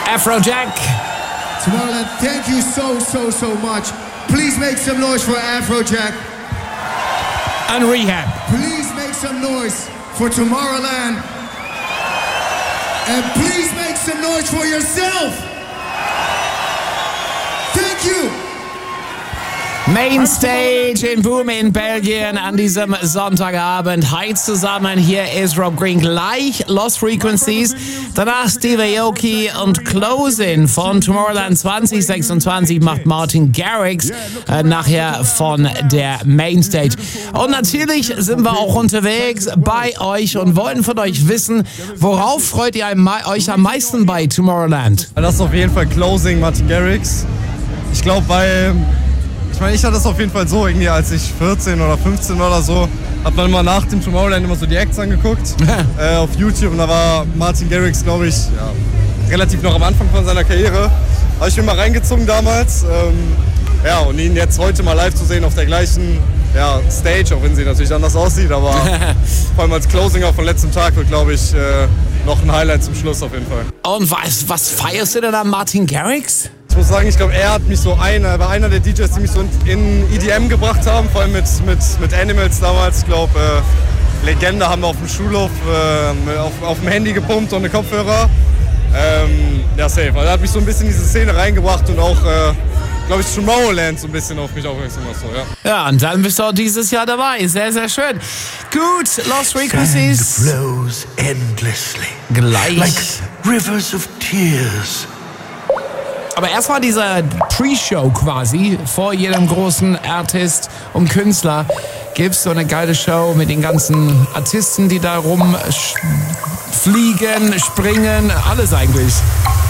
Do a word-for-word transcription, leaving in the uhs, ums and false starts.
Afrojack. Tomorrowland, thank you so, so, so much. Please make some noise for Afrojack. And Rehab. Please make some noise for Tomorrowland. And please make some noise for yourself. Thank you. Mainstage in Boom in Belgien an diesem Sonntagabend. Hi zusammen, hier ist Rob Green. Gleich Lost Frequencies, danach Steve Aoki und Closing von Tomorrowland zwanzig sechsundzwanzig macht Martin Garrix äh, nachher von der Mainstage. Und natürlich sind wir auch unterwegs bei euch und wollen von euch wissen, worauf freut ihr euch am meisten bei Tomorrowland? Das ist auf jeden Fall Closing, Martin Garrix. Ich glaube, weil... Ich meine, ich hatte das auf jeden Fall so, irgendwie als ich vierzehn oder fünfzehn war oder so, hat man immer nach dem Tomorrowland immer so die Acts angeguckt äh, auf YouTube und da war Martin Garrix, glaube ich, ja, relativ noch am Anfang von seiner Karriere. Habe ich mir mal reingezogen damals. Ähm, ja, und ihn jetzt heute mal live zu sehen auf der gleichen ja, Stage, auch wenn sie natürlich anders aussieht, aber vor allem als Closing auch von letztem Tag wird, glaube ich, äh, noch ein Highlight zum Schluss auf jeden Fall. Und was, was feierst du denn an Martin Garrix? Ich muss sagen, ich glaube, er hat mich so einer, er war einer der D Js, die mich so in E D M gebracht haben, vor allem mit, mit, mit Animals damals. Ich glaube, äh, Legende haben wir auf dem Schulhof äh, auf, auf dem Handy gepumpt und eine Kopfhörer. Ähm, ja, safe. Also er hat mich so ein bisschen in diese Szene reingebracht und auch, äh, glaube ich, Tomorrowland so ein bisschen auf mich aufmerksam gemacht. So, ja. Ja, und dann bist du auch dieses Jahr dabei. Sehr, sehr schön. Gut, Lost Frequencies. Sand flows endlessly. Gleich. Like rivers of tears. Aber erstmal diese Pre-Show quasi, vor jedem großen Artist und Künstler gibt's so eine geile Show mit den ganzen Artisten, die da rumfliegen, springen, alles eigentlich.